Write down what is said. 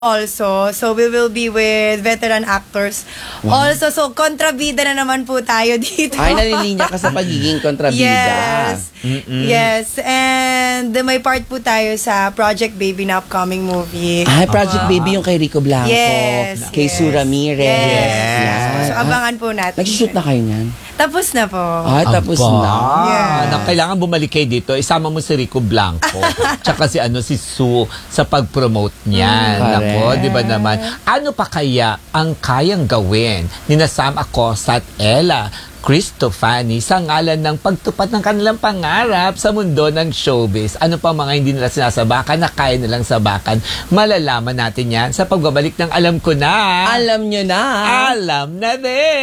also. So we will be with veteran actors. Also, so kontrabida na naman po tayo dito. Ay, nalilinya ka sa pagiging kontrabida. Yes. Yes. And may part po tayo sa Project Baby na upcoming movie. Ay, Project Baby yung kay Rico Blanco. Yes. Kay Sue Ramirez. Yes. So abangan po natin. Nag-shoot na kayo niyan? Tapos na po. Ay, tapos na. Yeah. Kailangan bumalik kayo dito. Isama mo si Rico Blanco. Tsaka si Sue sa pag-promote niyan. Nako, di ba naman? Ano pa kaya ang kayang gawin ni Sam Acosta at Ella Cristofani sa ngalan ng pagtupad ng kanilang pangarap sa mundo ng showbiz? Ano pa mga hindi nila sinasabakan na kaya nilang sabakan? Malalaman natin yan sa pagbabalik ng Alam Ko Na. Alam nyo na. Alam na din.